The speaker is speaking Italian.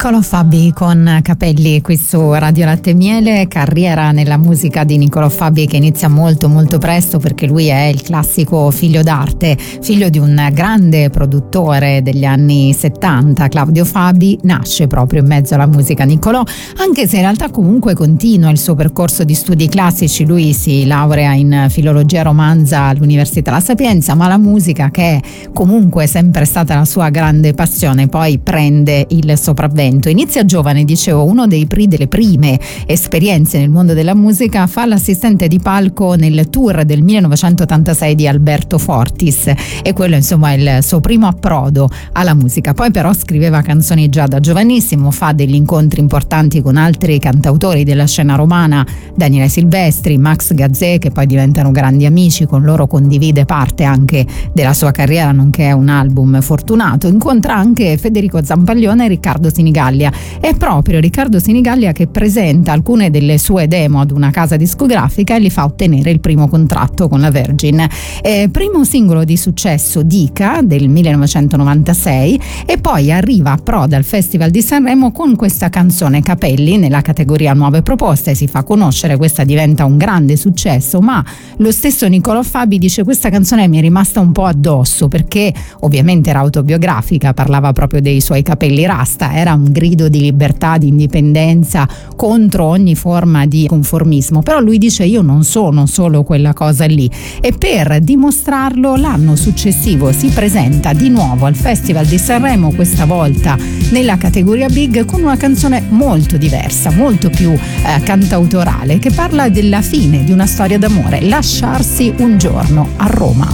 Niccolò Fabi con Capelli qui su Radio Latte e Miele. Carriera nella musica di Niccolò Fabi che inizia molto molto presto, perché lui è il classico figlio d'arte, figlio di un grande produttore degli anni 70, Claudio Fabi. Nasce proprio in mezzo alla musica Niccolò, anche se in realtà comunque continua il suo percorso di studi classici. Lui si laurea in filologia romanza all'Università La Sapienza, ma la musica, che è comunque sempre stata la sua grande passione, poi prende il sopravvento. Inizia giovane, dicevo, delle prime esperienze nel mondo della musica, fa l'assistente di palco nel tour del 1986 di Alberto Fortis, e quello insomma è il suo primo approdo alla musica. Poi però scriveva canzoni già da giovanissimo, fa degli incontri importanti con altri cantautori della scena romana, Daniele Silvestri, Max Gazzè, che poi diventano grandi amici, con loro condivide parte anche della sua carriera, nonché un album fortunato. Incontra anche Federico Zampaglione e Riccardo Sinigallia. È proprio Riccardo Sinigallia che presenta alcune delle sue demo ad una casa discografica e gli fa ottenere il primo contratto con la Virgin. Primo singolo di successo, Dica, del 1996, e poi arriva a Proda al Festival di Sanremo con questa canzone Capelli nella categoria Nuove Proposte. Si fa conoscere, questa diventa un grande successo, ma lo stesso Niccolò Fabi dice: questa canzone mi è rimasta un po' addosso, perché ovviamente era autobiografica, parlava proprio dei suoi capelli rasta, era un grido di libertà, di indipendenza contro ogni forma di conformismo. Però lui dice: io non sono solo quella cosa lì, e per dimostrarlo l'anno successivo si presenta di nuovo al Festival di Sanremo, questa volta nella categoria Big, con una canzone molto diversa, molto più cantautorale, che parla della fine di una storia d'amore, Lasciarsi un giorno a Roma.